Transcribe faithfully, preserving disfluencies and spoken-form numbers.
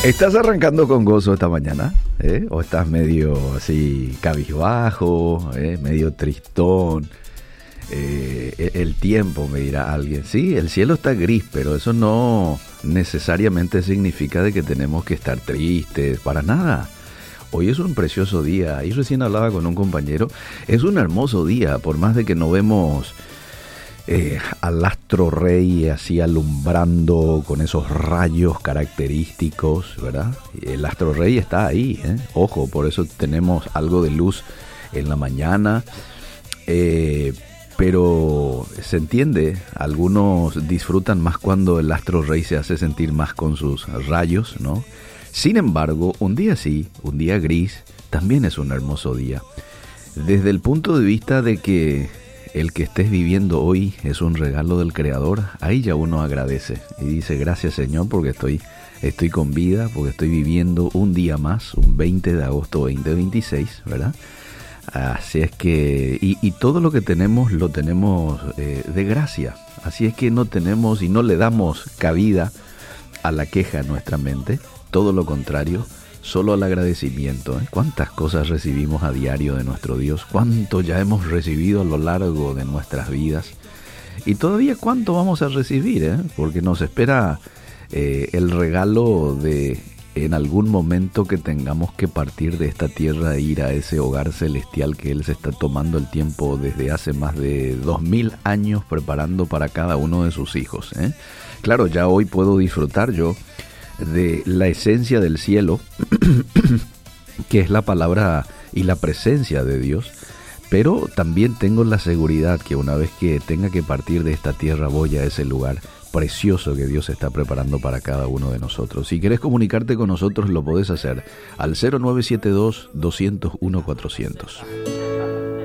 ¿Estás arrancando con gozo esta mañana? ¿Eh? ¿O estás medio así cabizbajo, eh? medio tristón? Eh, el tiempo, me dirá alguien. Sí, el cielo está gris, pero eso no necesariamente significa de que tenemos que estar tristes, para nada. Hoy es un precioso día. Ahí recién hablaba con un compañero. Es un hermoso día, por más de que no vemos eh, al astro rey así alumbrando con esos rayos característicos, ¿verdad? El astro rey está ahí, ¿eh? Ojo, por eso tenemos algo de luz en la mañana. Eh, pero se entiende, algunos disfrutan más cuando el astro rey se hace sentir más con sus rayos, ¿no? Sin embargo, un día así, un día gris, también es un hermoso día. Desde el punto de vista de que el que estés viviendo hoy es un regalo del Creador, ahí ya uno agradece y dice gracias Señor porque estoy, estoy con vida, porque estoy viviendo un día más, un veinte de agosto veinte veintiséis, ¿verdad? Así es que, y, y todo lo que tenemos lo tenemos eh, de gracia, así es que no tenemos y no le damos cabida a la queja en nuestra mente. Todo lo contrario, solo al agradecimiento. ¿eh? ¿Cuántas cosas recibimos a diario de nuestro Dios? ¿Cuánto ya hemos recibido a lo largo de nuestras vidas? Y todavía cuánto vamos a recibir, ¿eh? Porque nos espera eh, el regalo de en algún momento que tengamos que partir de esta tierra e ir a ese hogar celestial que Él se está tomando el tiempo desde hace más de dos mil años preparando para cada uno de sus hijos. ¿eh? Claro, ya hoy puedo disfrutar yo de la esencia del cielo, que es la palabra y la presencia de Dios, pero también tengo la seguridad que una vez que tenga que partir de esta tierra voy a ese lugar precioso que Dios está preparando para cada uno de nosotros. Si querés comunicarte con nosotros lo podés hacer al cero nueve siete dos, dos cero uno, cuatrocientos.